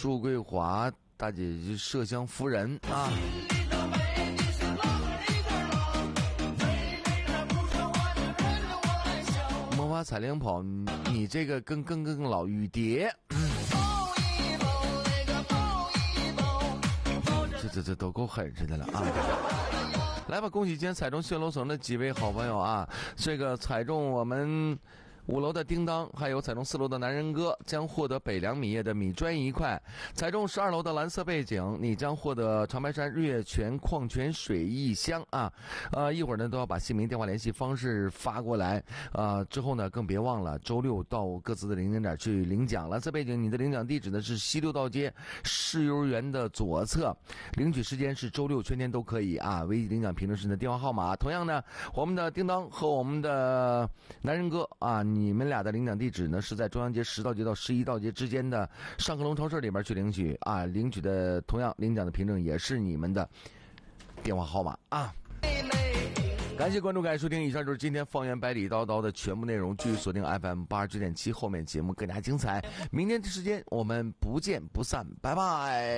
祝桂华大姐姐麝香夫人啊。魔法彩铃跑，你这个更老雨蝶。这都够狠似的了啊！来吧，恭喜今天踩中谢楼层的几位好朋友啊！这个踩中我们5楼的叮当，还有踩中4楼的男人哥，将获得北凉米业的米砖1块；踩中12楼的蓝色背景，你将获得长白山日月泉矿泉水1箱啊！一会儿呢都要把姓名、电话联系方式发过来之后呢更别忘了周6到各自的领奖点去领奖。蓝色背景，你的领奖地址呢是西六道街市幼儿园的左侧，领取时间是周6全天都可以啊！唯一领奖凭证是你的电话号码。同样呢，我们的叮当和我们的男人哥啊，你们俩的领奖地址呢是在中央街10道街到11道街之间的上客隆超市里边去领取啊，领取的同样领奖的凭证也是你们的电话号码啊。感谢关注，感谢收听，以上就是今天方言百里叨叨的全部内容，继续锁定 FM 89.7，后面节目更加精彩。明天的时间我们不见不散，拜拜。